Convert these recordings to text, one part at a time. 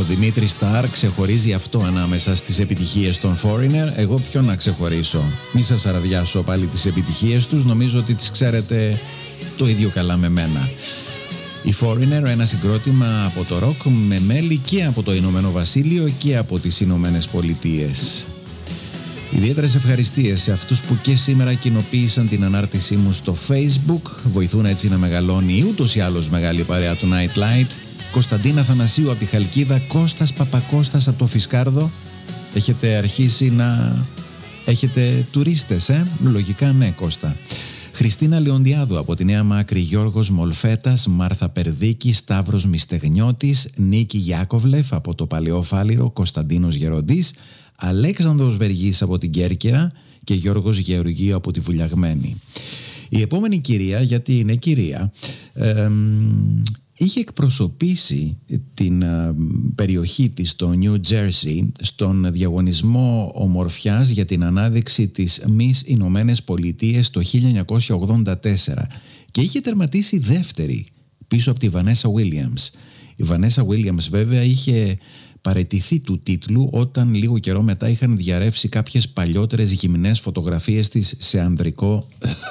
Δημήτρης Σταρ ξεχωρίζει αυτό ανάμεσα στις επιτυχίες των Foreigner. Εγώ ποιο να ξεχωρίσω? Μη σας αραδιάσω πάλι τις επιτυχίες τους, νομίζω ότι τις ξέρετε το ίδιο καλά με μένα. Οι Foreigner, ένα συγκρότημα από το ροκ με μέλη και από το Ηνωμένο Βασίλειο και από τις Ηνωμένες Πολιτείες. Ιδιαίτερες ευχαριστίες σε αυτούς που και σήμερα κοινοποίησαν την ανάρτησή μου στο Facebook. Βοηθούν έτσι να μεγαλώνει η ούτως ή άλλως μεγάλη παρέα του Nightlight. Κωνσταντίνα Θανασίου από τη Χαλκίδα, Κώστας Παπακώστας από το Φυσκάρδο. Έχετε αρχίσει να έχετε τουρίστες, Λογικά ναι, Κώστα. Χριστίνα Λεοντιάδου από τη Νέα Μάκρη, Γιώργος Μολφέτας, Μάρθα Περδίκη, Σταύρος Μιστεγνιώτης, Νίκη Γιάκοβλεφ από το Παλαιό Φάληρο, Κωνσταντίνος Γεροντής, Αλέξανδρος Βεργής από την Κέρκυρα και Γιώργος Γεωργίου από τη Βουλιαγμένη. Η επόμενη κυρία, γιατί είναι κυρία, είχε εκπροσωπήσει την περιοχή της στο New Jersey στον διαγωνισμό ομορφιάς για την ανάδειξη της Miss Ηνωμένες Πολιτείες το 1984 και είχε τερματίσει δεύτερη πίσω από τη Vanessa Williams. Η Vanessa Williams βέβαια είχε παραιτηθεί του τίτλου όταν λίγο καιρό μετά είχαν διαρρεύσει κάποιες παλιότερες γυμνές φωτογραφίες της σε ανδρικό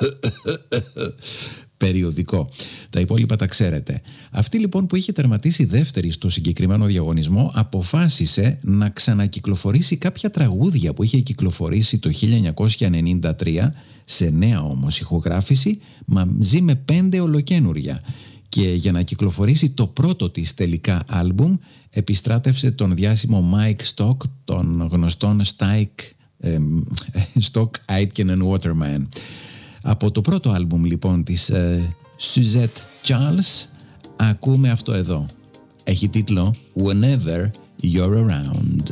περιοδικό. Τα υπόλοιπα τα ξέρετε. Αυτή λοιπόν που είχε τερματίσει δεύτερη στο συγκεκριμένο διαγωνισμό αποφάσισε να ξανακυκλοφορήσει κάποια τραγούδια που είχε κυκλοφορήσει το 1993 σε νέα όμως ηχογράφηση μαζί με 5 ολοκαίνουρια. Και για να κυκλοφορήσει το πρώτο της τελικά άλμπουμ επιστράτευσε τον διάσημο Mike Stock, τον γνωστόν Stock, Aitken and Waterman. Από το πρώτο άλμπουμ λοιπόν της Suzette Charles ακούμε αυτό εδώ. Έχει τίτλο Whenever You're Around.